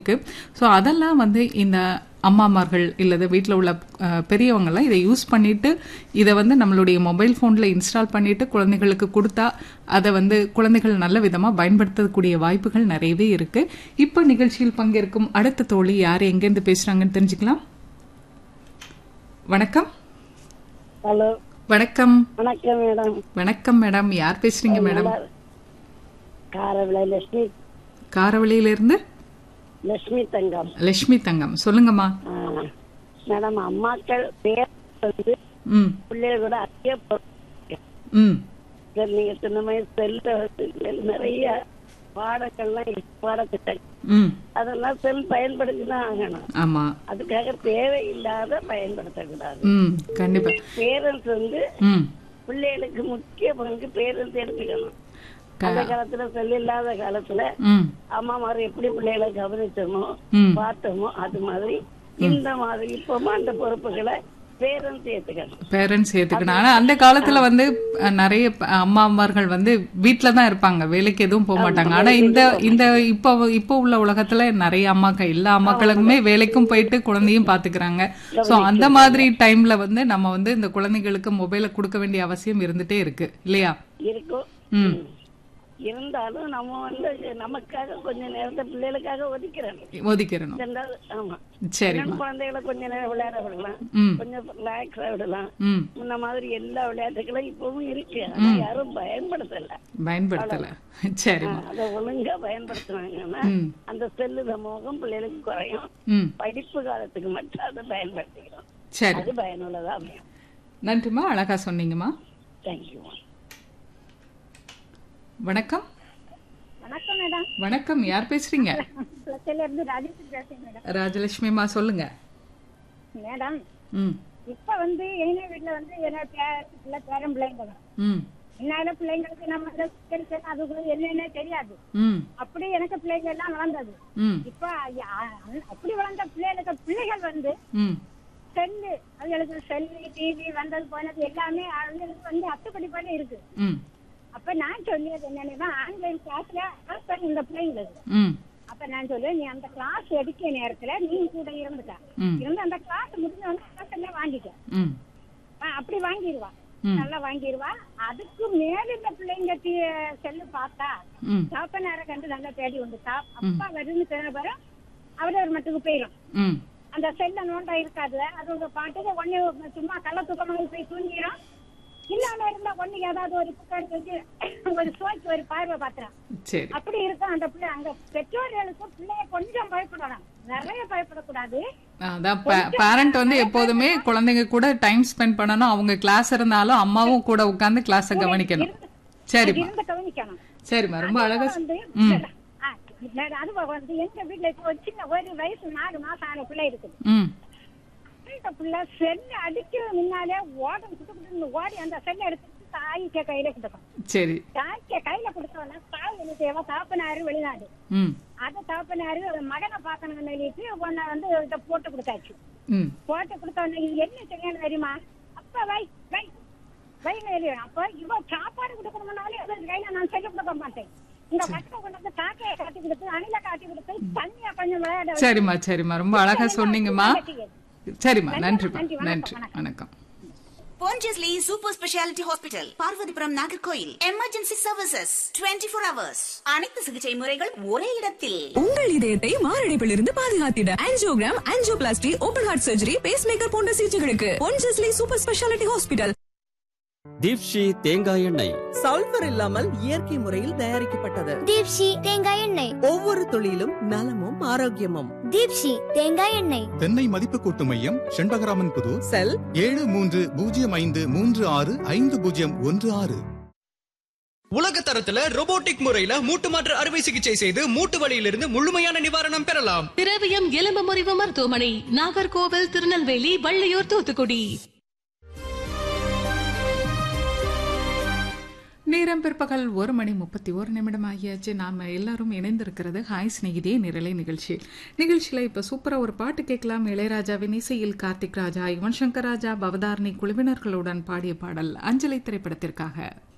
இருக்கு. ஸோ அதெல்லாம் வந்து இந்த அம்மாமார்கள் இல்லது வீட்டில் உள்ள பெரியவங்கெல்லாம் இதை யூஸ் பண்ணிட்டு இதை வந்து நம்மளுடைய மொபைல் ஃபோனில் இன்ஸ்டால் பண்ணிட்டு குழந்தைகளுக்கு கொடுத்தா அதை வந்து குழந்தைகள் நல்ல விதமாக பயன்படுத்தக்கூடிய வாய்ப்புகள் நிறையவே இருக்கு. இப்போ நிகழ்ச்சியில் பங்கேற்கும் அடுத்த தோழி யார் எங்கேருந்து பேசுறாங்கன்னு தெரிஞ்சுக்கலாம். வணக்கம். ஹலோ. வணக்கம். வணக்கம் மேடம். வணக்கம் மேடம். யார் பேசுறீங்க மேடம்? காரவிளை லட்சுமி. காரவழியிலிருந்து லட்சுமி தங்கம். லட்சுமி தங்கம், சொல்லுங்கம்மா. மேடம், அம்மாக்கள் பேர் வந்து பிள்ளைகள் கூட அதிக நீங்க சொன்ன மாதிரி செல்ல நிறைய பாடங்கள்லாம் பாடத்திட்டம் அதெல்லாம் செல் பயன்படுத்திதான் ஆகணும். ஆமா, அதுக்காக தேவையில்லாத பயன்படுத்தக்கூடாது. கண்டிப்பா பேரண்ட்ஸ் வந்து பிள்ளைகளுக்கு முக்கிய பங்கு பேரண்ட்ஸ் எடுத்துக்கணும். அந்த காலத்துல செல் இல்லாத காலத்துல அம்மாமார் எப்படி பிள்ளைகளை கவனிச்சோமோ பார்த்தோமோ அது மாதிரி இந்த மாதிரி இப்பவும் அந்த பொறுப்புகளை பேரண்ட்ஸ் ஏத்துக்கணும். ஆனா அந்த காலத்துல வந்து நிறைய அம்மாமார்கள் வந்து வீட்டுல தான் இருப்பாங்க, வேலைக்கு எதுவும் போக மாட்டாங்க. ஆனா இந்த இப்போ உள்ள உலகத்துல நிறைய அம்மாக்கள் எல்லா அம்மாக்களுக்குமே வேலைக்கும் போயிட்டு குழந்தையும் பாத்துக்கிறாங்க. சோ அந்த மாதிரி டைம்ல வந்து நம்ம வந்து இந்த குழந்தைகளுக்கு மொபைலை கொடுக்க வேண்டிய அவசியம் இருந்துட்டே இருக்கு இல்லையா? இருக்கும். இருந்தாலும் நம்ம வந்து நமக்காக கொஞ்ச நேரத்தை பிள்ளைகளுக்காக ஒதுக்கிறோம். ஆமா, சரி. குழந்தைகளை கொஞ்ச நேரம் விளையாட விடலாம், கொஞ்சம் ரிலாக்ஸா விடலாம். முன்ன மாதிரி எல்லா விளையாட்டுகளும் இப்பவும் இருக்கு, யாரும் பயன்படுத்தல. சரி, அதை ஒழுங்கா பயன்படுத்தினாங்கன்னா அந்த செல்லு சமூகம் பிள்ளைகளுக்கு குறையும். படிப்பு காலத்துக்கு மட்டும் அதை பயன்படுத்திக்கிறோம். சரி, அது பயனுள்ளதா அமையும். நன்றிமா, அழகா சொன்னீங்கம்மா. தேங்க்யூ. வணக்கம். வணக்கம் மேடம். வணக்கம். யார் பேசுறீங்க? ராஜலட்சுமிமா, சொல்லுங்க மேடம். இப்ப வந்து எங்க வீட்டுல வந்து பேரம் பிள்ளைங்க என்னால பிள்ளைங்களுக்கு நம்ம அது என்னன்னு தெரியாது. அப்படி எனக்கு பிள்ளைங்க எல்லாம் வளர்ந்தது. இப்ப அப்படி வளர்ந்த பிள்ளைகள் வந்து செல்லு, அவங்களுக்கு செல்லு டிவி வந்தது போனது எல்லாமே அவங்களுக்கு வந்து அத்துப்படி போல இருக்கு. அப்ப நான் சொல்லியது என்னன்னா, ஆன்லைன் கிளாஸ்ல இந்த பிள்ளைங்களுக்கு அப்ப நான் சொல்லுவேன், நீ அந்த கிளாஸ் எடுக்க நேரத்துல நீ கூட இருந்து அந்த கிளாஸ் முடிஞ்ச வாங்கிக்க. அப்படி வாங்கிடுவா, நல்லா வாங்கிடுவா. அதுக்கு மேல இந்த பிள்ளைங்க செல்லு பார்த்தா சாப்ப நேரம் கண்டு நல்லா தேடி உண்டு. அப்பா வருன்னு பிறகு அவரே ஒரு மட்டுக்கு போயிடும். அந்த செல்ல நோண்டா இருக்காது. அது பாட்டுக்கு ஒண்ணு சும்மா கள்ள தூக்கமாக போய் தூங்கிடும். இல்லாம இருந்தா ஒண்ணு ஏதாவது ஒரு புக்காடு வச்சு ஒரு சோய்க்கு ஒரு பார்வை பாத்துறான். அப்படி இருக்கும் அந்த பிள்ளை. அங்க பெற்றோர்களுக்கு பிள்ளைய கொஞ்சம் பயப்படணும், நிறைய பயப்படக்கூடாது. பேரண்ட் வந்து எப்போதுமே குழந்தைங்க கூட டைம் ஸ்பெண்ட் பண்ணணும். அவங்க கிளாஸ் இருந்தாலும் அம்மாவும் கூட உட்கார்ந்து கிளாஸ கவனிக்கணும். சரி, இருந்து கவனிக்கணும். சரிம்மா, ரொம்ப அழகா. அது வந்து எங்க வீட்டுல இப்போ சின்ன ஒரு வயசு 4 மாசம் ஆன பிள்ளை இருக்குது. பிள்ளை செல்ல அடிக்கிற முன்னாலே ஓடி அந்த செல்ல எடுத்து தாய்க்க கையில கொடுக்கும். சரி, தாய்க்க கையில கொடுத்தோன்னா தாய் என்ன செய்வா, தாப்பனாரு வெளிநாடு. அத தாப்பனாரு மகனை பாக்கணும்னு சொல்லிட்டு உன்னை வந்து இதை போட்டு கொடுத்தாச்சு. போட்டு கொடுத்தோன்னா இது என்ன செய்யணும் தெரியுமா? அப்ப வை வை வை. அப்ப இவ சாப்பாடு கொடுக்கணும்னாலே கையில நான் செல்ல கொடுக்க மாட்டேன். இந்த கட்டை கொண்டு வந்து காக்கையை காட்டி கொடுத்து அணில காட்டி கொடுத்து தண்ணியா கொஞ்சம் விளையாட. சரிம்மா, ரொம்ப அழகா சொன்னீங்கம்மா. சரிம்மா, நன்றிம்மா. நன்றி, வணக்கம். Pondicherry Super Speciality Hospital, Parvathipuram, Nagercoil. Emergency services 24 hours. அனைத்து சிகிச்சை முறைகள் ஒரே இடத்தில். உங்கள் இதயத்தை மாரடைப்பிலிருந்து பாதுகாத்திட angiogram, angioplasty, open heart surgery, base maker போன்ற சிகிச்சைகளுக்கு Pondicherry Super Speciality Hospital. Deepshi தேங்காய் எண்ணெய் சல்பர் இல்லாமல் இயற்கை முறையில் தயாரிக்கப்பட்டது. தீப்ஷி தேங்காய் எண்ணெய், ஒவ்வொரு துளியிலும் நலமும் ஆரோக்கியமும். தீப்ஷி தேங்காய் எண்ணெய். தென்னை மதிப்பு கூட்டு மையம், செண்பகராமன் புதூர். செல் 7305355016. உலக தரத்துல ரோபோட்டிக் முறையில மூட்டு மாற்று அறுவை சிகிச்சை செய்து மூட்டு வலியிலிருந்து முழுமையான நிவாரணம் பெறலாம். திரவியம் எலும்பு முறிவு மருத்துவமனை, நாகர்கோவில், திருநெல்வேலி, வள்ளியூர், தூத்துக்குடி. நேரம் பிற்பகல் 1:31 ஆகியாச்சு. நாம எல்லாரும் இணைந்திருக்கிறது ஹாய் ஸ்நேகிதே நிரலை நிகழ்ச்சியில இப்ப சூப்பரா ஒரு பாட்டு கேட்கலாம். இளையராஜாவின் இசையில் கார்த்திக் ராஜா, யுவன் சங்கர் ராஜா, பவதாரணி குழுவினர்களுடன் பாடிய பாடல் அஞ்சலி திரைப்படத்திற்காக.